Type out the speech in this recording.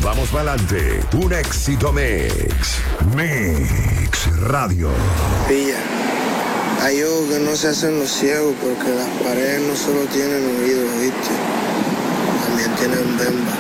vamos pa'lante. Un éxito mix. Mix Radio. Pilla, hay ojos que no se hacen los ciegos porque las paredes no solo tienen oídos, ¿viste? También tienen bemba.